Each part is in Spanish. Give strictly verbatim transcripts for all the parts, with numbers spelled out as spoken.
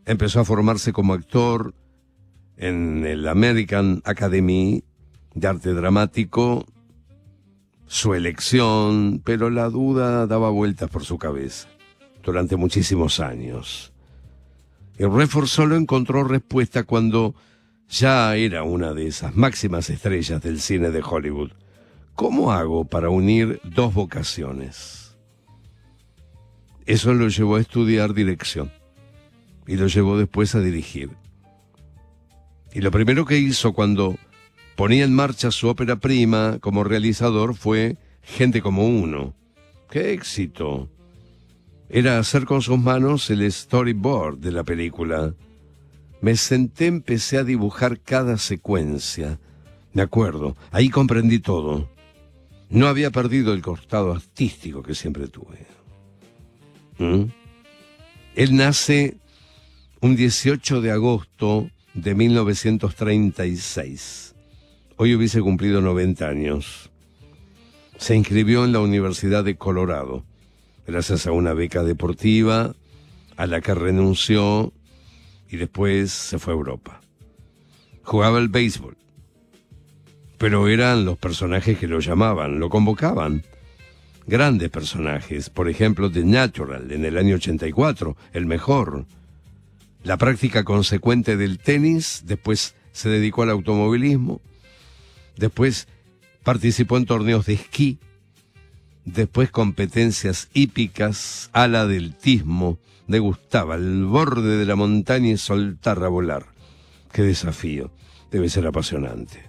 Empezó a formarse como actor en el American Academy de Arte Dramático. Su elección, pero la duda daba vueltas por su cabeza durante muchísimos años. Y Redford solo encontró respuesta cuando ya era una de esas máximas estrellas del cine de Hollywood. ¿Cómo hago para unir dos vocaciones? Eso lo llevó a estudiar dirección y lo llevó después a dirigir. Y lo primero que hizo cuando ponía en marcha su ópera prima como realizador fue Gente como uno. ¡Qué éxito! Era hacer con sus manos el storyboard de la película. Me senté, empecé a dibujar cada secuencia. De acuerdo, ahí comprendí todo. No había perdido el costado artístico que siempre tuve. ¿Mm? Él nace un dieciocho de agosto de mil novecientos treinta y seis. Hoy hubiese cumplido noventa años. Se inscribió en la Universidad de Colorado, gracias a una beca deportiva a la que renunció y después se fue a Europa. Jugaba el béisbol, pero eran los personajes que lo llamaban, lo convocaban. Grandes personajes, por ejemplo, The Natural en el año ochenta y cuatro, el mejor. La práctica consecuente del tenis, después se dedicó al automovilismo, después participó en torneos de esquí, después competencias hípicas, ala deltismo, le gustaba el borde de la montaña y soltar a volar. ¡Qué desafío! Debe ser apasionante.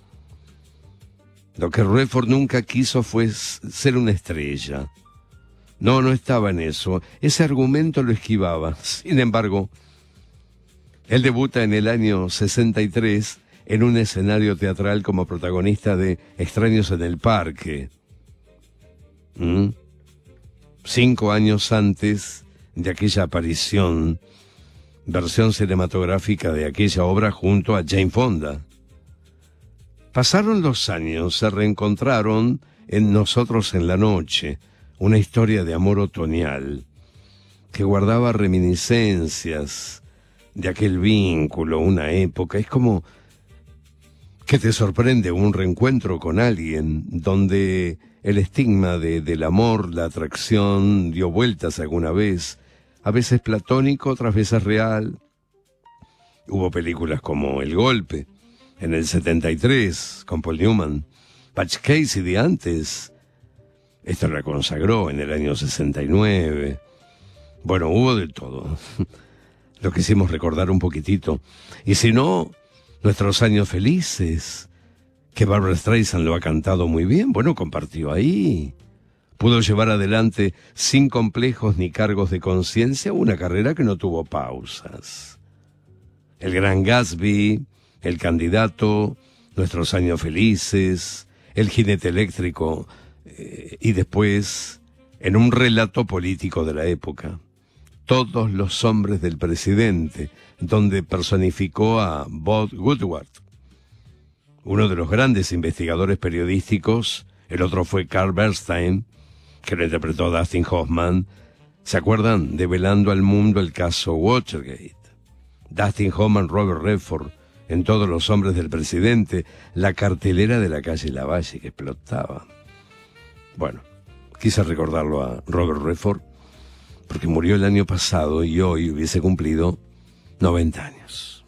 Lo que Redford nunca quiso fue ser una estrella. No, no estaba en eso. Ese argumento lo esquivaba. Sin embargo, él debuta en el año sesenta y tres en un escenario teatral como protagonista de Extraños en el Parque. ¿Mm? Cinco años antes de aquella aparición, versión cinematográfica de aquella obra junto a Jane Fonda. Pasaron los años, se reencontraron en Nosotros en la Noche, una historia de amor otoñal que guardaba reminiscencias de aquel vínculo, una época. Es como que te sorprende un reencuentro con alguien donde el estigma de, del amor, la atracción, dio vueltas alguna vez, a veces platónico, otras veces real. Hubo películas como El Golpe, en el setenta y tres, con Paul Newman, Butch Casey de antes. Esta la consagró en el año sesenta y nueve. Bueno, hubo de todo. Lo quisimos recordar un poquitito. Y si no, Nuestros años felices, que Barbra Streisand lo ha cantado muy bien, bueno, compartió ahí. Pudo llevar adelante, sin complejos ni cargos de conciencia, una carrera que no tuvo pausas. El Gran Gatsby, El Candidato, Nuestros años felices, El jinete eléctrico, eh, y después, en un relato político de la época, Todos los hombres del presidente, donde personificó a Bob Woodward, uno de los grandes investigadores periodísticos. El otro fue Carl Bernstein, que lo interpretó Dustin Hoffman. ¿Se acuerdan? Develando al mundo el caso Watergate. Dustin Hoffman, Robert Redford, en Todos los hombres del presidente, la cartelera de la calle Lavalle que explotaba. Bueno, quise recordarlo a Robert Redford, porque murió el año pasado y hoy hubiese cumplido noventa años.